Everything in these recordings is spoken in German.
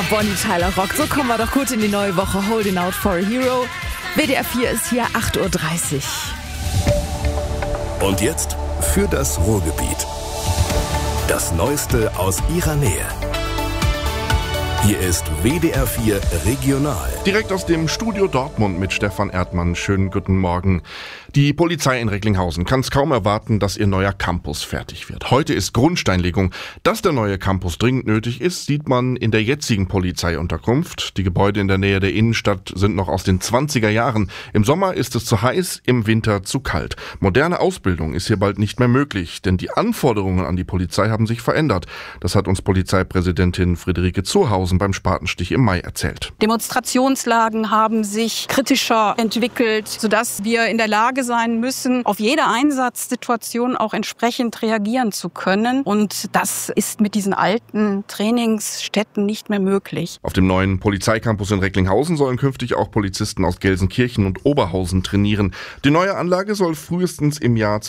Bonnie Tyler Rock. So kommen wir doch gut in die neue Woche. Holding Out for a Hero. WDR 4 ist hier 8.30 Uhr. Und jetzt für das Ruhrgebiet. Das Neueste aus ihrer Nähe. Hier ist WDR 4 Regional. Direkt aus dem Studio Dortmund mit Stefan Erdmann. Schönen guten Morgen. Die Polizei in Recklinghausen kann es kaum erwarten, dass ihr neuer Campus fertig wird. Heute ist Grundsteinlegung. Dass der neue Campus dringend nötig ist, sieht man in der jetzigen Polizeiunterkunft. Die Gebäude in der Nähe der Innenstadt sind noch aus den 20er Jahren. Im Sommer ist es zu heiß, im Winter zu kalt. Moderne Ausbildung ist hier bald nicht mehr möglich, denn die Anforderungen an die Polizei haben sich verändert. Das hat uns Polizeipräsidentin Friederike Zurhausen beim Spatenstich im Mai erzählt. Demonstrationslagen haben sich kritischer entwickelt, sodass wir in der Lage sein müssen, auf jede Einsatzsituation auch entsprechend reagieren zu können. Und das ist mit diesen alten Trainingsstätten nicht mehr möglich. Auf dem neuen Polizeicampus in Recklinghausen sollen künftig auch Polizisten aus Gelsenkirchen und Oberhausen trainieren. Die neue Anlage soll frühestens im Jahr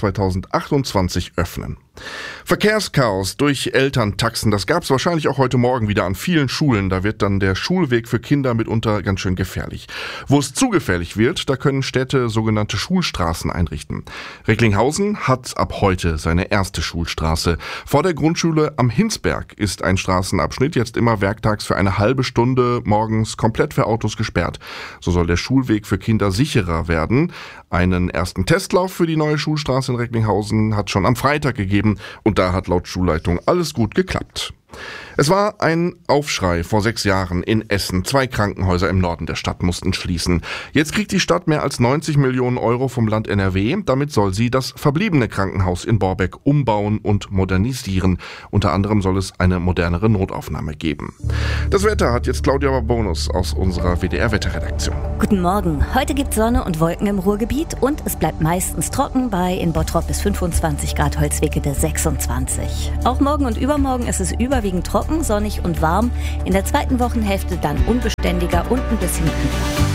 2028 öffnen. Verkehrschaos durch Elterntaxen, das gab es wahrscheinlich auch heute Morgen wieder an vielen Schulen. Da wird dann der Schulweg für Kinder mitunter ganz schön gefährlich. Wo es zu gefährlich wird, da können Städte sogenannte Schulstraßen einrichten. Recklinghausen hat ab heute seine erste Schulstraße. Vor der Grundschule am Hinsberg ist ein Straßenabschnitt jetzt immer werktags für eine halbe Stunde morgens komplett für Autos gesperrt. So soll der Schulweg für Kinder sicherer werden. Einen ersten Testlauf für die neue Schulstraße in Recklinghausen hat schon am Freitag gegeben und da hat laut Schulleitung alles gut geklappt. Es war ein Aufschrei vor 6 Jahren in Essen. 2 Krankenhäuser im Norden der Stadt mussten schließen. Jetzt kriegt die Stadt mehr als 90 Millionen Euro vom Land NRW. Damit soll sie das verbliebene Krankenhaus in Borbeck umbauen und modernisieren. Unter anderem soll es eine modernere Notaufnahme geben. Das Wetter hat jetzt Claudia Babonus aus unserer WDR-Wetterredaktion. Guten Morgen. Heute gibt es Sonne und Wolken im Ruhrgebiet und es bleibt meistens trocken bei in Bottrop bis 25 Grad, Holzwickede 26. Auch morgen und übermorgen ist es überwiegend trocken, sonnig und warm. In der zweiten Wochenhälfte dann unbeständiger und ein bisschen kühler.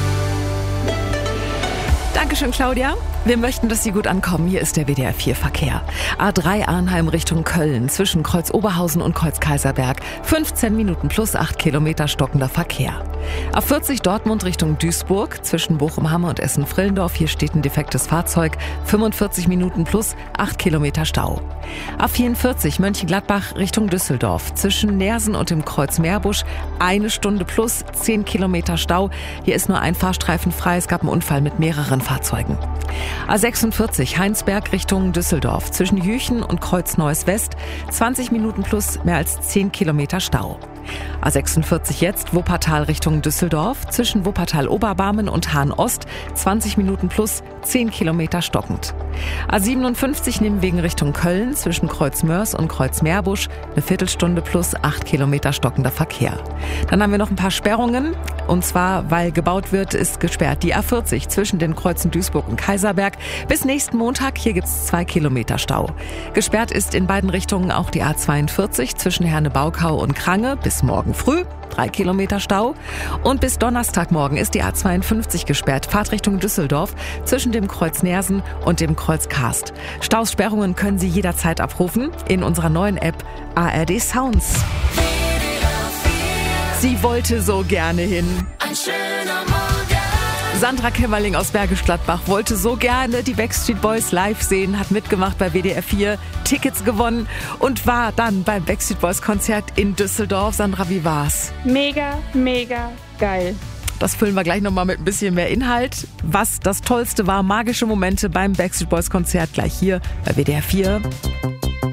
Dankeschön, Claudia. Wir möchten, dass Sie gut ankommen. Hier ist der WDR 4 Verkehr. A3 Arnheim Richtung Köln zwischen Kreuz Oberhausen und Kreuz Kaiserberg. 15 Minuten plus 8 Kilometer stockender Verkehr. A40 Dortmund Richtung Duisburg zwischen Bochum-Hamme und Essen-Frillendorf. Hier steht ein defektes Fahrzeug. 45 Minuten plus 8 Kilometer Stau. A44 Mönchengladbach Richtung Düsseldorf zwischen Neersen und dem Kreuz Meerbusch. 1 Stunde plus 10 Kilometer Stau. Hier ist nur ein Fahrstreifen frei. Es gab einen Unfall mit mehreren Fahrzeugen. A46 Heinsberg Richtung Düsseldorf zwischen Jüchen und Kreuz Neuss West. 20 Minuten plus mehr als 10 Kilometer Stau. A46 jetzt Wuppertal Richtung Düsseldorf zwischen Wuppertal-Oberbarmen und Hahn-Ost 20 Minuten plus 10 Kilometer stockend. A57 Nimwegen Richtung Köln zwischen Kreuz Mörs und Kreuz Meerbusch eine Viertelstunde plus 8 Kilometer stockender Verkehr. Dann haben wir noch ein paar Sperrungen und zwar, weil gebaut wird, ist gesperrt die A40 zwischen den Kreuzen Duisburg und Kaiserberg bis nächsten Montag. Hier gibt es 2 Kilometer Stau. Gesperrt ist in beiden Richtungen auch die A42 zwischen Herne-Baukau und Krange bis morgen früh. 3 Kilometer Stau. Und bis Donnerstagmorgen ist die A52 gesperrt. Fahrtrichtung Düsseldorf zwischen dem Kreuz Neersen und dem Kreuz Karst. Staussperrungen können Sie jederzeit abrufen in unserer neuen App ARD Sounds. Sie wollte so gerne hin. Ein schöner Morgen. Sandra Kämmerling aus Bergisch Gladbach wollte so gerne die Backstreet Boys live sehen, hat mitgemacht bei WDR 4, Tickets gewonnen und war dann beim Backstreet Boys Konzert in Düsseldorf. Sandra, wie war's? Mega, mega geil. Das füllen wir gleich nochmal mit ein bisschen mehr Inhalt. Was das Tollste war, magische Momente beim Backstreet Boys Konzert, gleich hier bei WDR 4.